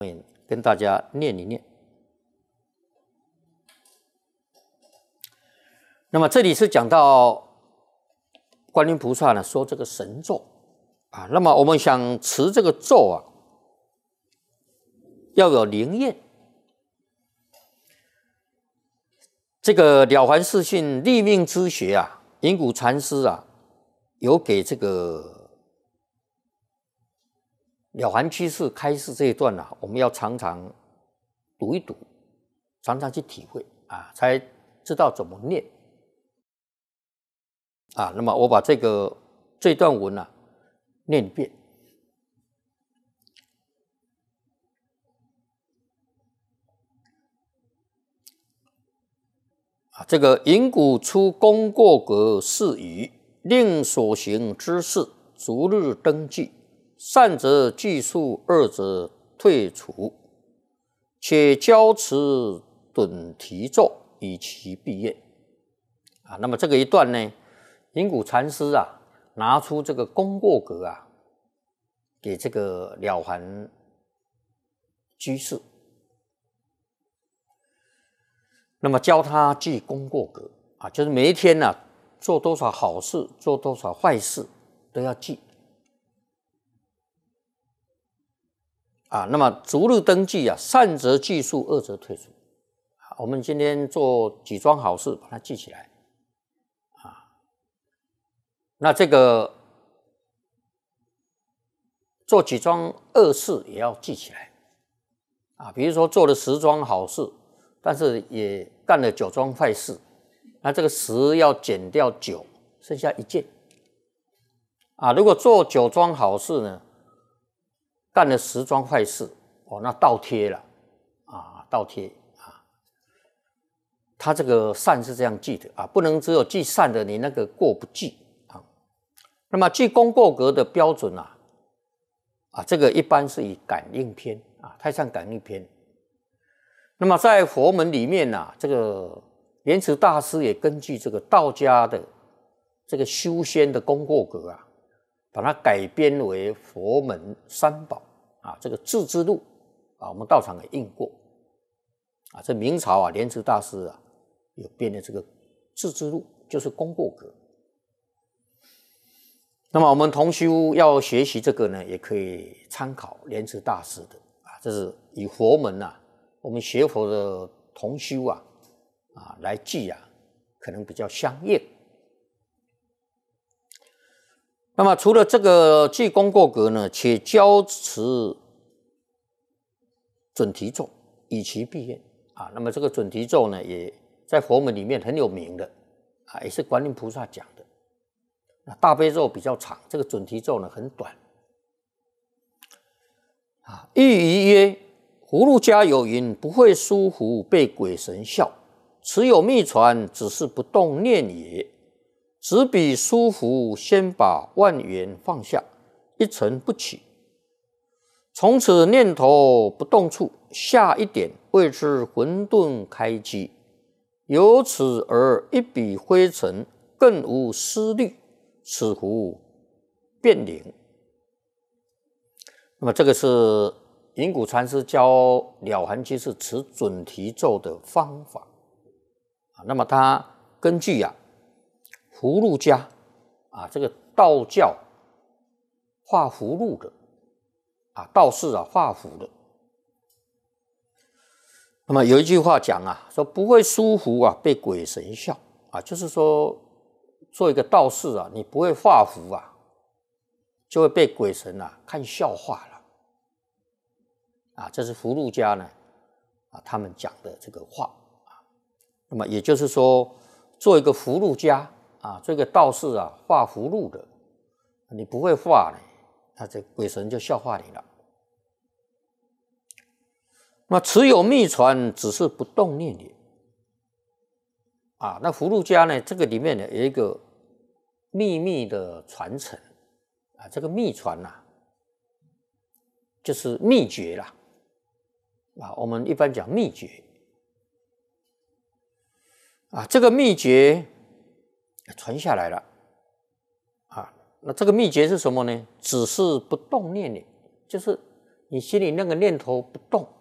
跟大家念一念。那么这里是讲到观音菩萨呢说这个神咒啊，那么我们想持这个咒啊，要有灵验。这个了凡四训立命之学啊，隐谷禅师啊，有给这个了凡居士开示这一段啊，我们要常常读一读，常常去体会啊，才知道怎么念啊。那么我把这段文啊念一遍。这个隐谷出功过格是语，令所行之事逐日登记，善则计数，恶则退除，且教持准提咒，以其毕业。啊，那么这个一段呢，隐谷禅师啊，拿出这个功过格啊，给这个了凡居士。那么教他记功过格啊，就是每一天呢，做多少好事，做多少坏事都要记啊。那么逐日登记啊，善则计数，恶则退除。我们今天做几桩好事，把它记起来啊。那这个做几桩恶事也要记起来啊。比如说做了10桩好事，但是也干了9桩坏事，那这个10要减掉9，剩下1件啊。如果做9桩好事呢，干了10桩坏事，那倒贴了啊，倒贴啊。他这个善是这样记的啊，不能只有记善的，你那个过不记啊。那么记功过格的标准啊，这个一般是以感应篇啊，太上感应篇。那么在佛门里面啊，这个莲池大师也根据这个道家的这个修仙的功过格啊，把它改编为佛门3宝啊，这个智之路啊，我们道场也印过啊。这明朝啊，莲池大师啊，有编的这个智之路，就是功过格。那么我们同修要学习这个呢，也可以参考莲池大师的啊，这是以佛门啊，我们学佛的同修啊来记啊，可能比较相应。那么除了这个记功过格呢，且教持准提咒，以其毕业啊。那么这个准提咒呢，也在佛门里面很有名的啊，也是观音菩萨讲的。那大悲咒比较长，这个准提咒呢很短啊。喻于曰：葫芦家有云，不会疏忽，被鬼神笑。此有秘传，只是不动念也。只比疏忽，先把万缘放下，一尘不起。从此念头不动处，下一点，谓之混沌开机。由此而一笔灰尘，更无思虑，此乎变灵。那么这个是隐谷禅师教了凡居士持准提咒的方法啊。那么他根据葫芦家这个道教画葫芦的道士画符的。那么有一句话讲说不会疏忽被鬼神笑就是说做一个道士你不会画符就会被鬼神看笑话了这是葫芦家呢他们讲的这个话那么也就是说，做一个葫芦家做一个道士画葫芦的，你不会画呢，那这鬼神就笑话你了。那么持有秘传，只是不动念也那葫芦家呢，这个里面呢有一个秘密的传承这个秘传就是秘诀啦我们一般讲秘诀这个秘诀传下来了那这个秘诀是什么呢？只是不动念也，就是你心里那个念头不动，